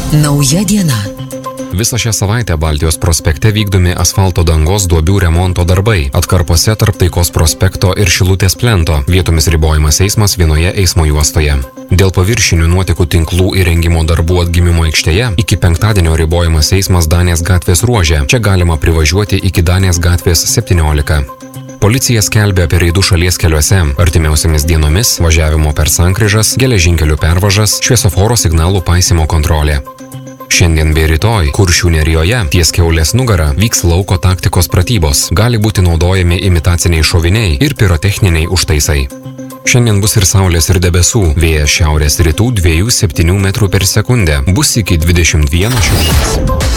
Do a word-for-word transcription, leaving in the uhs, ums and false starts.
Nauja diena. Visą šią savaitę Baltijos prospekte vykdomi asfalto dangos duobių remonto darbai. Atkarpose tarp Taikos prospekto ir Šilutės plento. Vietomis ribojamas eismas vienoje eismo juostoje. Dėl paviršinių nuotekų tinklų įrengimo darbų atgimimo aikštėje iki penktadienio ribojamas eismas Danės gatvės ruože. Čia galima privažiuoti iki Danės gatvės septyniolika. Policija skelbia apie reidų šalies keliuose. Artimiausiamis dienomis važiavimo per sankryžas, geležinkelių pervažas, šviesoforo signalų paisymo kontrolė. Šiandien bei rytoj Kuršių nerijoje ties Kiaulės nugara vyks lauko taktikos pratybos. Gali būti naudojami imitaciniai šoviniai ir pirotechniniai užtaisai. Šiandien bus ir saulės ir debesų. Vėjas šiaurės rytų dviejų septynių metrų per sekundę. Bus iki dvidešimt vieno šilumos.